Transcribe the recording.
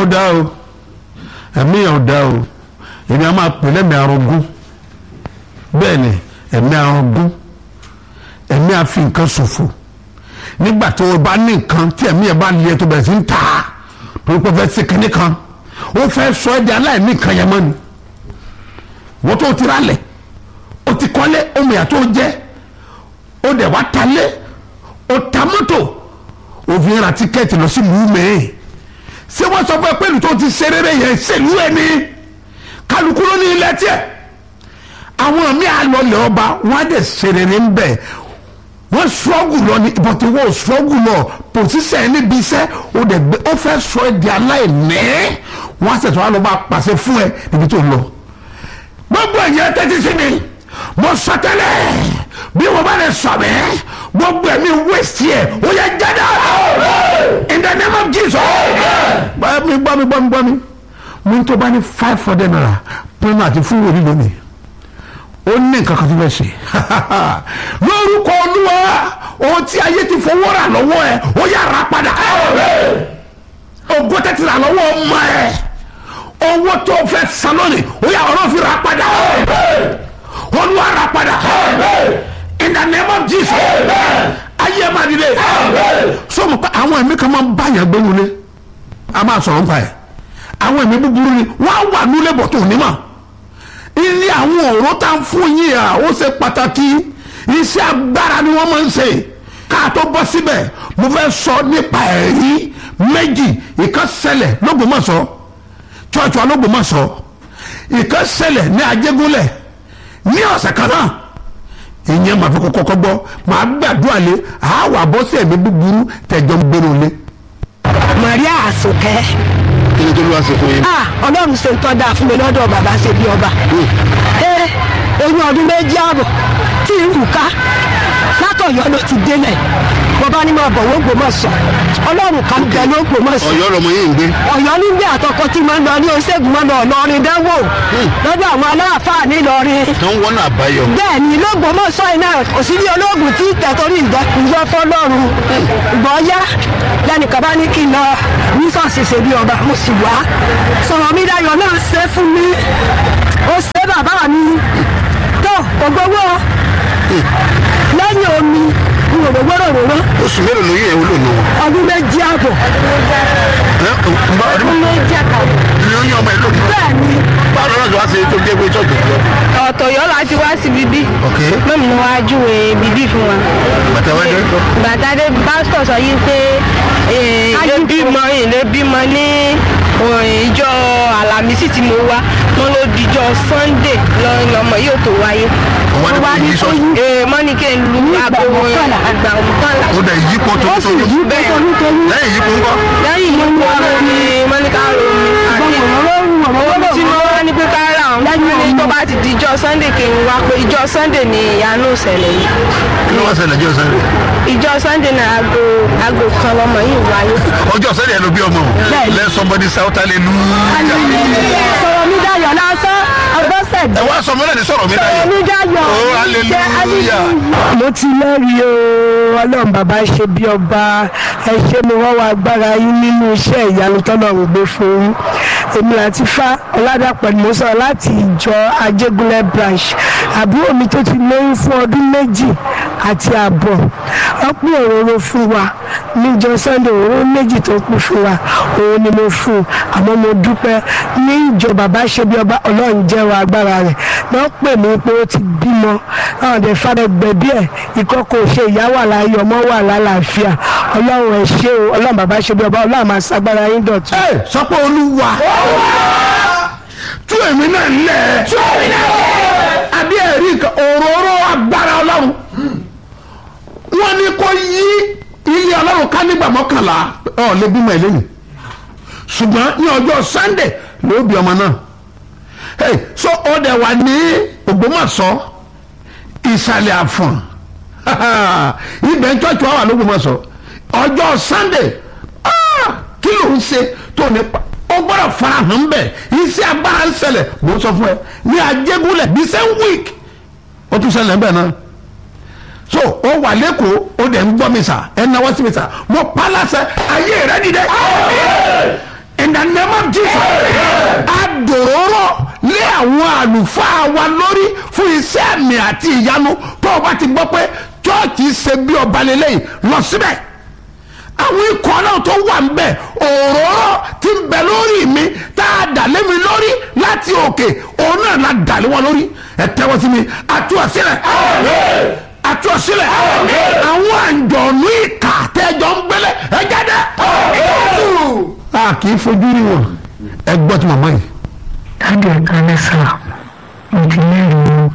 ò dá o ẹ̀mí ò dá o èmi a máa pè lẹ́mìí arọgún bẹ́ẹ̀ ni ẹ̀mí arọgún ẹ̀mí àfi nǹkan ṣòfò nígbà tí o bá ní nǹkan tí ẹ̀mí ẹ̀ bá lé tó bẹ̀rẹ̀ sí ń ta tó pẹ́ fẹ́ sí kinní kan ó fẹ́ sọ ẹ́ di aláìní nǹkan yẹn mọ́ ni wọ́n tó ti rálẹ̀ o ti kọ́lé ohun ìyà tó jẹ́ o dẹ̀ wá talé o ta mọ́tò òfin ra tíkẹ́ẹ̀tì lọ sí ìlú mẹ́ẹ̀ ṣé wọ́n sọ fún ẹ pé ìlú tó ti ṣe rere yẹn ṣèlú ẹ ní kálukú ló ní ilẹ̀ tiẹ̀ àwọn mi àlọ́lẹ̀ ọba wọ́n á dẹ̀ ṣe rere ń bẹ̀ wọ́n ṣọ́ọ̀gù lọ ní ìbọ̀tí wọ́n ṣọ́ọ̀gù lọ pòsíṣẹ́ níbi iṣẹ́ o dẹ̀ gbé ó fẹ́ sọ ẹ́ di aláìní wọ́n á ṣẹ̀tọ́ wá lọ bá pàṣẹ fún ẹ níbi tó ń lọ gbogbo ẹ̀yẹ tẹ́tí sí mi mo sọ tẹ́lẹ̀ bí wọ́n bá lè sọ mí gbogbo ẹ̀mí wéṣì ẹ̀ ó yẹ jáde in the name of Jesus. gbọ́ mi mo tó bá ní 500 naira pinnu àti fún wòlíì lónìí ó ní nǹkan kan tó fẹ́ ṣe lórúkọ Olúwa ohun tí ayé ti fowó rà lọ́wọ́ ẹ̀ ó yà rà padà ogún tẹ́tí rà lọ́wọ́ ọmọ ẹ̀ owó tó fẹ́ san lónìí ó yà ọ̀rọ̀ fi rà padà Olúwa rà padà in the name of Jesus ayé máa dìde so mo pa àwọn ẹ̀mí kan máa ń bá yàn gbẹ́nu lé a máa sọ̀rọ̀ nípa ẹ̀ àwọn ẹ̀mí búburú ni wọ́n á wà nílé bọ̀ tó onímọ̀ ilé àwọn ọ̀rọ̀ tá ń fún yín à ó ṣe pàtàkì iṣẹ́ agbára ni wọ́n máa ń ṣe ká tó bọ́ síbẹ̀ mo fẹ́ sọ nípa ẹ̀rí méjì ìkan ṣẹlẹ̀ l'Ógbómọ̀ṣọ́ church wa l'Ógbómọ̀ṣọ́ ìkan ṣẹlẹ̀ ní Ajégúnlẹ̀ ní ọ̀sẹ̀ kan náà ìyẹn màá fi kọ́kọ́ gbọ́ màá gbàdúrà lé àwọn àbọ̀sẹ̀ ẹ̀mí búburú tẹ̀jọ́ ń gbénu lé. Maria Àsùnkẹ́. kí ni tó ló wá ṣe fún yín. Ọlọ́run ṣe ń tọ́ da fún mi lọ́dọ̀ bàbá ṣe bí ọba. Oyún ọdún méjì ààbọ̀ tí ń rù ká látọ̀yọ́ ló ti délẹ̀ bọ́bá ní máa bọ̀ l'Ógbómọ̀ṣọ́ Ọlọ́run kan bẹ l'Ógbómọ̀ṣọ́. Ọ̀yọ́ lọmọ yìí ń gbé. Ọ̀yọ́ ní gbé àtọkọ tí máa ń lọ ní oṣègùn máa ń lọ Ìlọrin dánwò lọ́dọ̀ àwọn aláàfáà ní Ìlọrin. tó ń wọ́n náà báyọ̀. bẹ́ẹ̀ ni l'Ógbómọ̀ṣọ́ iná kò sí ní olóògùn tí tẹ̀tọ́rí ìjọ fọlọ́run gbọ́yá lẹ́nìkan bá ní kí n lọ ní ṣọ́ọ̀ṣì ṣe bí ọba mo sì wá sọ̀rọ̀ mi dayọ̀ náà ṣe fún mi ó ṣe bàbá mi tó kò gbowó lẹ́yìn omi n ò lówó ròrò. oṣù mélòó ló yẹ ẹ wúlò nù. ọdún méjì àbọ̀. ọdún méjì àbọ̀. ni ó ní ọmọ ẹ lóbi. bẹ́ẹ̀ ni. báwo lọ́dọ̀ wá sí tó dé pé tọ́jú tó. Ọ̀tọ̀yọ́ láti wá sí bíbí. mẹ́mi ni wàá júwe bíbí fún wa. bàtàdé pásítọ̀ sọ yìí pé ilé bímọ ní ìjọ Àlàmísì tí mo wá wọn ló dijọ́ Sunday lọmọ yóò tó wáyé. mọ́ni kí n lu aago ìgbà òmùkànlá. ó dẹ̀ yípo tó tó bẹ́ẹ̀ lẹ́yìn yípo ńkọ́. lẹ́yìn yípo ni mọ́níkà romi àti owó tí mo wá ní pé ká rà wọ́n ní tó bá ti dijọ́ Sunday kí n wá pé ìjọ Sunday ni ìyanu ìṣẹ̀lẹ̀ yìí. kí ló wá ṣẹlẹ̀ ìjọ Sunday. ìjọ Sunday náà aago kan lọmọ yìí wáyé. ọjọ́ Sunday ló bí ọmọ o let somebody shout hallelujah. sọ̀rọ̀ mi dayọ̀ lásán ọgbọ́sẹ̀ ẹ wá sọ mọ́lẹ̀ ní sọ̀rọ̀ mi dayọ̀. sọ̀rọ̀ mi dayọ̀ oh hallelujah. mo ti lẹ́rìí o Ọlọ́run bàbá ṣe bí ọba ẹ ṣe mo wá wá agbára yín nínú iṣẹ́ ìyanu tọ́lọ́run gbé fún yín èmi àti Fá Ọládàpọ̀ ni mo sọ láti ìjọ Ajégúnlẹ̀ branch àbúrò mi tó ti lóyún fún ọdún méjì àti àbọ̀ wọ́n pín òróró fún wa níjọ Sunday òróró méjì tó pín fún wa òun ni mo fún un àmọ́ mo dúpẹ́ ní ìjọ bàbá ṣe bí ọba Ọlọ́run jẹ́wọ́ agbára rẹ̀ wọ́n pè mí pé ó ti bímọ àwọn ọ̀dẹ̀ fàdé gbẹ̀bí ẹ̀ ìkọ́kọ̀ ṣe ìyá wà láàyè ọmọ wà lálàáfíà Ọlọ́run ẹ̀ ṣe o Ọlọ́run bàbá ṣe bí ọba Ọlọ́run máa ṣagbára yín dọ̀tun. sọ pé Olúwa tú èmi náà lẹ̀ àbí ẹ̀rí òróró agbára Ọlọ́run wọ́n ní kó yí ilé Ọlọ́run ká nígbà mọ́kànlá lè bímọ ẹ̀ lẹ́yìn ṣùgbọ́n ní ọjọ́ Sunday ló bí ọmọ náà so ó dẹ̀ wà ní Ògbómọ̀ṣọ́ ìsàlẹ̀ àfọ̀n ibẹ̀ ń tọ́jú àwọn l'Ógbómọ̀ṣọ́ ọjọ́ Sunday kí ló ń ṣe tó nípa ó gbọ́dọ̀ farahàn bẹ́ẹ̀ iṣẹ́ agbára ń ṣẹlẹ̀ mo sọ fún ẹ ní Ajégúnlẹ̀ the same week ó tún ṣẹlẹ̀ bẹ́ẹ̀ náà so ó wà lẹ́kọ̀ọ́ ó dẹ̀ ń gbọ́ mi sà ẹ̀ náwó sí mi sà mo pa láṣẹ ayé rẹ dìde in the name of Jesus. Adòróró lé àwọn àlùfáà wa lórí fún iṣẹ́ àmì àti ìyanu tó o bá ti gbọ́ pé chọ́ọ̀chì ṣe bí ọba lélẹ́yìn lọ síbẹ̀. Àwọn ikọ̀ náà tó wà ń bẹ̀ òróró ti ń bẹ lórí mi tá a dà lé mi lórí láti òkè òun náà la dà lé wọn lórí. Ẹ tẹ́wọ́ sí mi àtúwọ̀sílẹ̀ àtúwọ̀sílẹ̀ àwọn àǹjọ̀nú ìkà tẹ́jọ́ ń gbélé ẹ jáde. A kì í fojú rí wọn. Ẹ gbọ́ tí màmá yìí. Dáàdì ẹ̀ka lẹ́sà mo ti mẹ́rin.